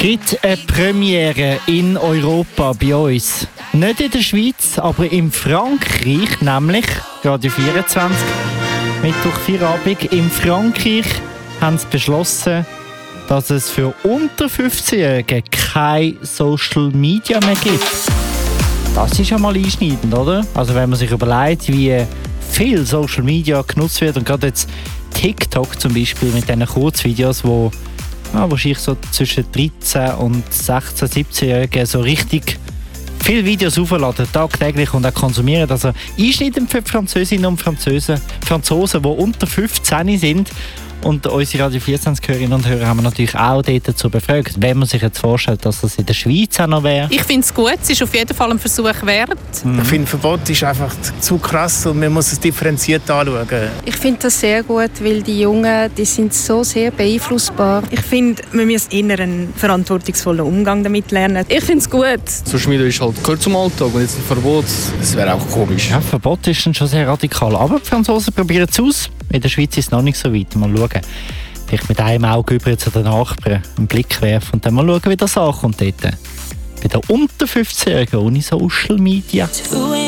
gibt eine Premiere in Europa bei uns. Nicht in der Schweiz, aber in Frankreich, nämlich Radio 24. Mittwoch 4 Abend in Frankreich haben sie beschlossen, dass es für unter 15-Jährige kein Social Media mehr gibt. Das ist ja mal einschneidend, oder? Also wenn man sich überlegt, wie viel Social Media genutzt wird und gerade jetzt TikTok zum Beispiel mit diesen Kurzvideos, wo wahrscheinlich so zwischen 13 und 16, 17-Jährigen so richtig viele Videos aufladen, tagtäglich und auch konsumieren. Also einschneidend für die Französinnen und Franzosen, die unter 15 sind. Und unsere Radio 24-Hörerinnen und Hörer haben wir natürlich auch dort dazu befragt, wenn man sich jetzt vorstellt, dass das in der Schweiz auch noch wäre. Ich finde es gut, es ist auf jeden Fall ein Versuch wert. Ich finde, Verbot ist einfach zu krass und man muss es differenziert anschauen. Ich finde das sehr gut, weil die Jungen, die sind so sehr beeinflussbar. Ich finde, wir müssen eher einen verantwortungsvollen Umgang damit lernen. Ich finde es gut. Social Media ist halt kurz zum Alltag und jetzt ein Verbot, das wäre auch komisch. Ja, Verbot ist dann schon sehr radikal, aber die Franzosen probieren es aus. In der Schweiz ist es noch nicht so weit. Mal schauen. Vielleicht mit einem Auge über zu den Nachbarn einen Blick werfen und dann mal schauen, wie das ankommt dort. Bei den unter 15-Jährigen ohne Social Media.